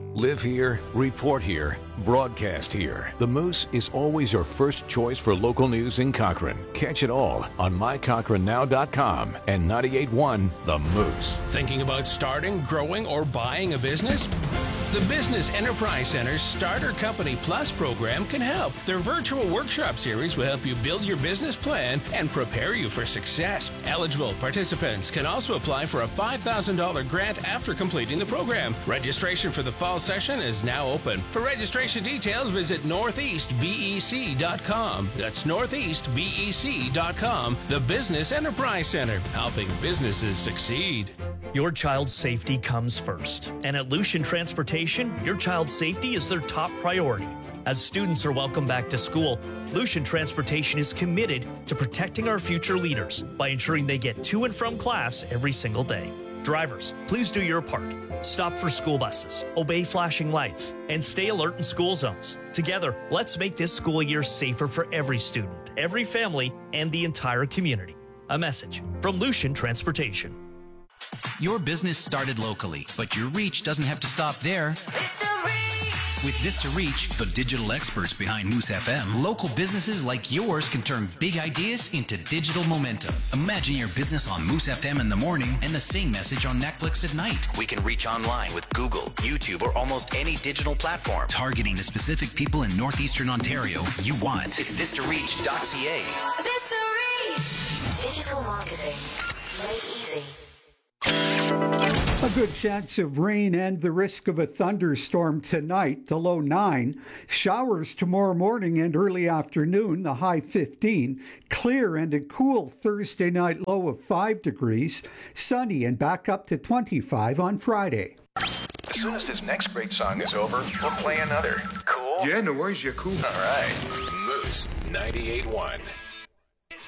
Live here, report here, broadcast here. The Moose is always your first choice for local news in Cochrane. Catch it all on mycochranenow.com and 98.1 The Moose. Thinking about starting, growing, or buying a business? The Business Enterprise Center's Starter Company Plus program can help. Their virtual workshop series will help you build your business plan and prepare you for success. Eligible participants can also apply for a $5,000 grant after completing the program. Registration for the fall session is now open. For registration details, visit northeastbec.com. That's northeastbec.com. The Business Enterprise Center, helping businesses succeed. Your child's safety comes first. And at Lucian Transportation, your child's safety is their top priority. As students are welcome back to school, Lucian Transportation is committed to protecting our future leaders by ensuring they get to and from class every single day. Drivers, please do your part. Stop for school buses, obey flashing lights, and stay alert in school zones. Together, let's make this school year safer for every student, every family, and the entire community. A message from Lucian Transportation. Your business started locally, but your reach doesn't have to stop there. With Vista Reach, the digital experts behind Moose FM, local businesses like yours can turn big ideas into digital momentum. Imagine your business on Moose FM in the morning and the same message on Netflix at night. We can reach online with Google, YouTube, or almost any digital platform, targeting the specific people in northeastern Ontario you want. It's VistaReach.ca. Vista Reach! Digital marketing made easy. A good chance of rain and the risk of a thunderstorm tonight, the low 9. Showers tomorrow morning and early afternoon, the high 15. Clear and a cool Thursday night low of 5 degrees. Sunny and back up to 25 on Friday. As soon as this next great song is over, we'll play another. Cool? Yeah, no worries, you're cool. All right. Moose 98.1.